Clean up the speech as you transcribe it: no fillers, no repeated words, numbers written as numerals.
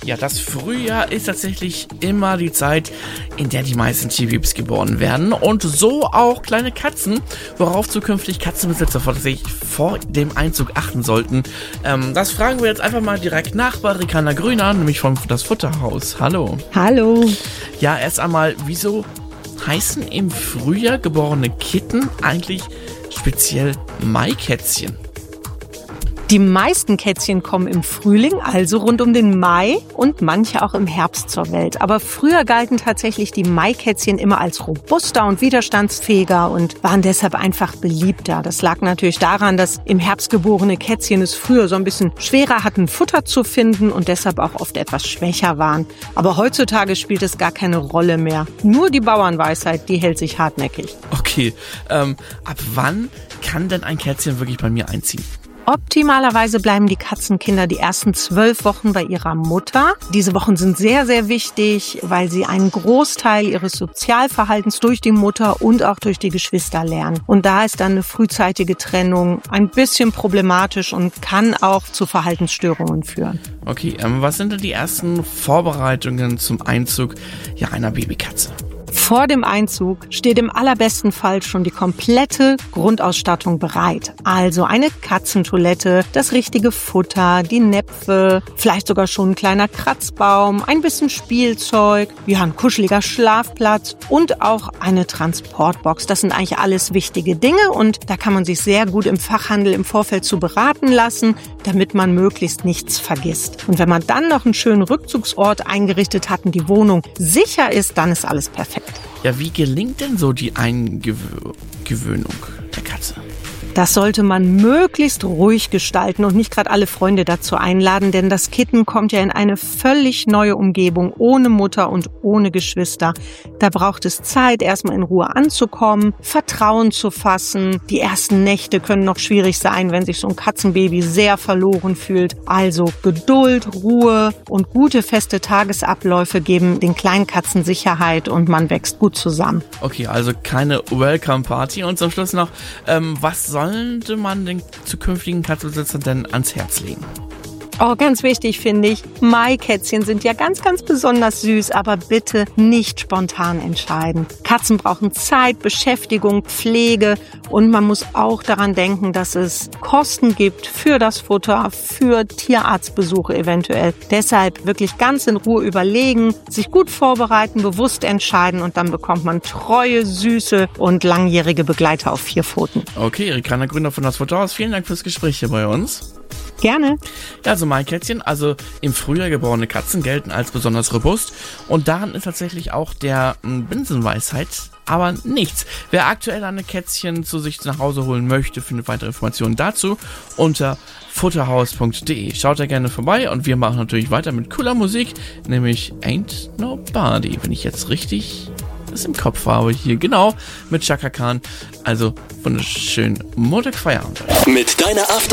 Ja, das Frühjahr ist tatsächlich immer die Zeit, in der die meisten Tierbabys geboren werden. Und so auch kleine Katzen, worauf zukünftig Katzenbesitzer vor dem Einzug achten sollten. Das fragen wir jetzt einfach mal direkt nach bei Ricarda Grüner, nämlich von Das Futterhaus. Hallo. Hallo. Ja, erst einmal, wieso heißen im Frühjahr geborene Kitten eigentlich speziell Maikätzchen? Die meisten Kätzchen kommen im Frühling, also rund um den Mai, und manche auch im Herbst zur Welt. Aber früher galten tatsächlich die Maikätzchen immer als robuster und widerstandsfähiger und waren deshalb einfach beliebter. Das lag natürlich daran, dass im Herbst geborene Kätzchen es früher so ein bisschen schwerer hatten, Futter zu finden und deshalb auch oft etwas schwächer waren. Aber heutzutage spielt es gar keine Rolle mehr. Nur die Bauernweisheit, die hält sich hartnäckig. Okay, ab wann kann denn ein Kätzchen wirklich bei mir einziehen? Optimalerweise bleiben die Katzenkinder die ersten 12 Wochen bei ihrer Mutter. Diese Wochen sind sehr, sehr wichtig, weil sie einen Großteil ihres Sozialverhaltens durch die Mutter und auch durch die Geschwister lernen. Und da ist dann eine frühzeitige Trennung ein bisschen problematisch und kann auch zu Verhaltensstörungen führen. Okay, was sind denn die ersten Vorbereitungen zum Einzug einer Babykatze? Vor dem Einzug steht im allerbesten Fall schon die komplette Grundausstattung bereit. Also eine Katzentoilette, das richtige Futter, die Näpfe, vielleicht sogar schon ein kleiner Kratzbaum, ein bisschen Spielzeug, ein kuscheliger Schlafplatz und auch eine Transportbox. Das sind eigentlich alles wichtige Dinge und da kann man sich sehr gut im Fachhandel im Vorfeld zu beraten lassen, damit man möglichst nichts vergisst. Und wenn man dann noch einen schönen Rückzugsort eingerichtet hat und die Wohnung sicher ist, dann ist alles perfekt. Ja, wie gelingt denn so die Eingewöhnung der Katze? Das sollte man möglichst ruhig gestalten und nicht gerade alle Freunde dazu einladen, denn das Kitten kommt ja in eine völlig neue Umgebung, ohne Mutter und ohne Geschwister. Da braucht es Zeit, erstmal in Ruhe anzukommen, Vertrauen zu fassen. Die ersten Nächte können noch schwierig sein, wenn sich so ein Katzenbaby sehr verloren fühlt. Also Geduld, Ruhe und gute feste Tagesabläufe geben den kleinen Katzen Sicherheit und man wächst gut zusammen. Okay, also keine Welcome-Party. Und zum Schluss noch, was sollte man den zukünftigen Katzenbesitzern denn ans Herz legen? Oh, ganz wichtig finde ich, Maikätzchen sind ja ganz, ganz besonders süß, aber bitte nicht spontan entscheiden. Katzen brauchen Zeit, Beschäftigung, Pflege und man muss auch daran denken, dass es Kosten gibt für das Futter, für Tierarztbesuche eventuell. Deshalb wirklich ganz in Ruhe überlegen, sich gut vorbereiten, bewusst entscheiden und dann bekommt man treue, süße und langjährige Begleiter auf 4 Pfoten. Okay, Ricarda Grüner von Das Futterhaus, vielen Dank fürs Gespräch hier bei uns. Gerne. Ja, also Maikätzchen, also im Frühjahr geborene Katzen gelten als besonders robust und daran ist tatsächlich auch der Binsenweisheit aber nichts. Wer aktuell eine Kätzchen zu sich nach Hause holen möchte, findet weitere Informationen dazu unter futterhaus.de. Schaut da gerne vorbei und wir machen natürlich weiter mit cooler Musik, nämlich Ain't Nobody, wenn ich jetzt richtig das im Kopf habe hier, genau, mit Chaka Khan. Also wunderschön Montag Feierabend. Mit deiner